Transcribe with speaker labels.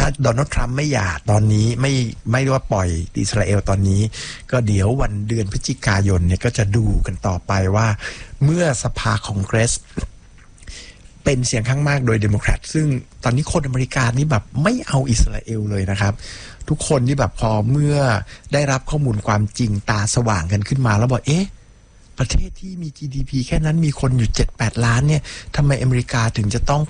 Speaker 1: โดนัลด์ทรัมป์ไม่หย่าตอนนี้ไม่ได้ว่าปล่อยอิสราเอลตอนนี้ก็เดี๋ยววันเดือนพฤศจิกายนเนี่ยก็จะดูกันต่อไปว่าเมื่อสภาคองเกรสเป็นเสียงข้างมากโดยเดโมแครตซึ่งตอนนี้คนอเมริกานี่แบบไม่เอาอิสราเอลเลยนะครับทุกคนที่แบบพอเมื่อได้รับข้อมูลความจริงตาสว่างกันขึ้นมาแล้วบอกประเทศที่มี GDP แค่นั้นมีคนอยู่ 7-8 ล้านเนี่ยทำไมอเมริกาถึงจะต้อง